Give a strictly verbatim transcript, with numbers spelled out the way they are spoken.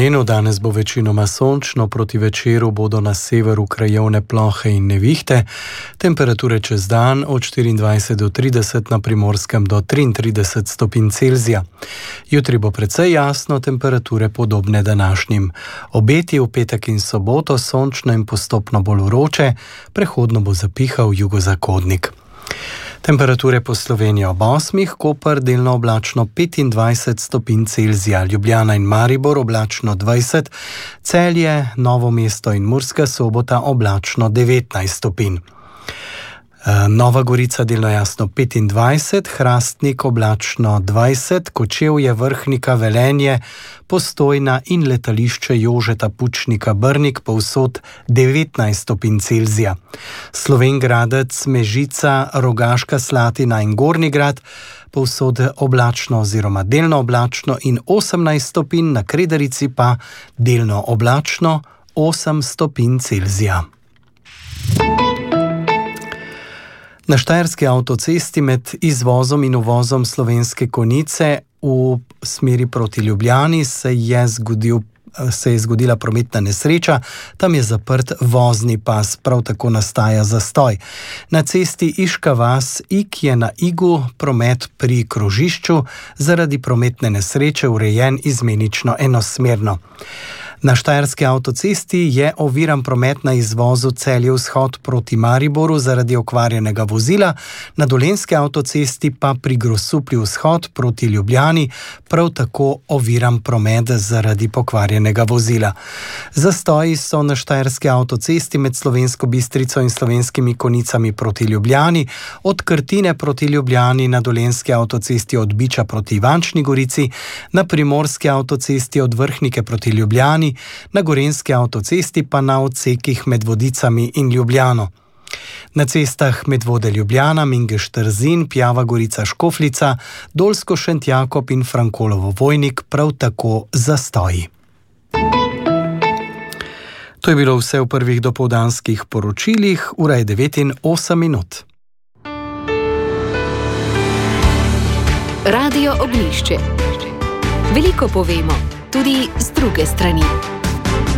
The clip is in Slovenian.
vremenu. Danes bo večinoma sončno, proti večeru bodo na severu krajevne plohe in nevihte. Temperature čez dan od štiriindvajset do trideset, na Primorskem do triintrideset stopinj Celzija. Jutri bo precej jasno, temperature podobne današnjim. Obeti v petek in soboto sončno in postopno bolj vroče, prehodno bo zapihal jugozahodnik. Temperature po Sloveniji ob osmih, Koper delno oblačno petindvajset stopinj Celzija, Ljubljana in Maribor oblačno dvajset, Celje, Novo mesto in Murska Sobota oblačno devetnajst stopinj. Nova Gorica delno jasno petindvajset, Hrastnik oblačno dvajset, Kočevje, Vrhnika, Velenje, Postojna in letališče Jožeta Pučnika Brnik povsod devetnajst stopinj Celzija. Slovenj Gradec, Mežica, Rogaška Slatina in Gornji Grad povsod oblačno oziroma delno oblačno in osemnajst stopinj, na Kredarici pa delno oblačno osem stopinj Celzija. Na Štajerski avtocesti med izvozom in uvozom Slovenske Konjice v smeri proti Ljubljani se je, zgodil, se je zgodila prometna nesreča. Tam je zaprt vozni pas, prav tako nastaja zastoj. Na cesti Iška vas-Ig je na Igu promet pri krožišču zaradi prometne nesreče urejen izmenično enosmerno. Na Štajerski avtocesti je oviran promet na izvozu Celje vzhod proti Mariboru zaradi okvarjenega vozila, na Dolenjski avtocesti pa pri Grosuplju vzhod proti Ljubljani prav tako oviran promet zaradi pokvarjenega vozila. Zastoji so na Štajerski avtocesti med Slovensko Bistrico in Slovenskimi Konjicami proti Ljubljani, od Krtine proti Ljubljani na Dolenjski avtocesti od Biča proti Ivančni Gorici, na Primorski avtocesti od Vrhnike proti Ljubljani, na Gorenjski avtocesti pa na odsekih med Vodicami in Ljubljano. Na cestah Medvode Ljubljana, Mingeš-Trzin, Pjava Gorica Škofljica, Dolsko Šentjakob in Frankolovo Vojnik prav tako zastoji. To je bilo vse v prvih dopoldanskih poročilih, ura je devet in osem minut. Radio Oglišče. Veliko povemo, tudi z druge strani.